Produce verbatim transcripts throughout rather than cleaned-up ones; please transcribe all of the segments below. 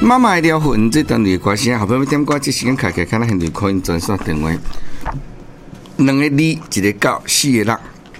妈妈一条魂，这段的歌声，后边要点歌，这时间开开，看咱现在可以转线电话，两个二，一个九，四个六，二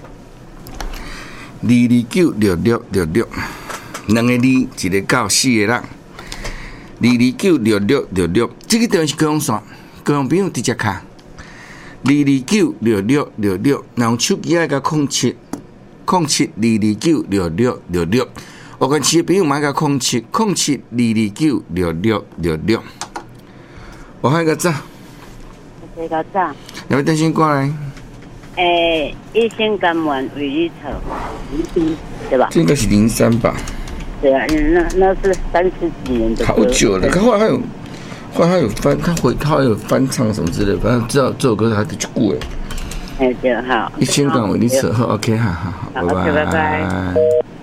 二九六六六六，两个二，一个九，四个六，二二九六六六六，这个电话是高雄线，高雄朋友直接卡，二二九六六六六，然后手机那个空七，空七二二九六六六六。我跟市的朋友买个空七空七二二九六六六六，我还有个赞， 这个赞， 要不要电信过来？ 诶，一心甘愿为你操，对吧？ 这应该是零三吧？ 对啊，那那是三十几年的歌， 好久了。看后来还有，后来还有翻，看回他还有翻唱什么之类的，反正知道这首歌还得去顾哎。哎，对，好。 一心甘为你操，好 ，OK， 好好好，拜拜。 拜拜。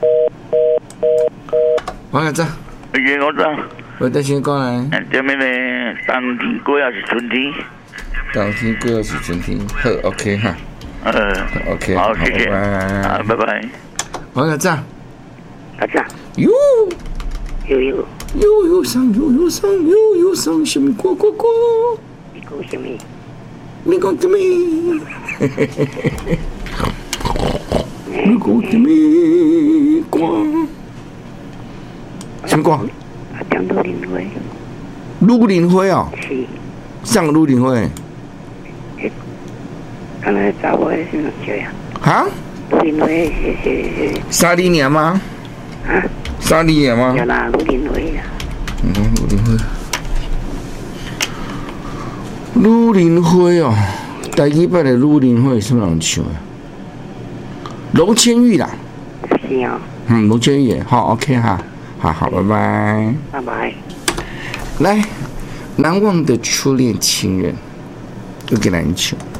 我个赞， 元我赞， 我电信过来。 这边呢，当天过也是春天， 当天过也是春天，好 ，OK 哈。 呃 ，OK， 好，谢谢，啊，拜拜。 我个赞， 阿赞， 哟， 悠悠， 悠悠上，悠悠上，悠悠上，什么歌歌歌？ 你讲什么？ 你讲什么？嘿嘿嘿嘿嘿。你讲什么歌？什么歌？ 讲陆林辉。 陆林辉哦。 是。 上陆林辉。 刚才找我是哪句呀？ 哈？ 陆林辉是是是。 沙利年吗？ 啊？ 沙利年吗？ 有啦，陆林辉啦。 嗯，陆林辉。陆林辉哦，第一版的陆林辉什么人唱的？龙千玉啦。 是哦。 嗯，龙千玉，好 ，OK 哈。好好，拜拜。 拜拜。 来，难忘的初恋情人，又给咱一曲。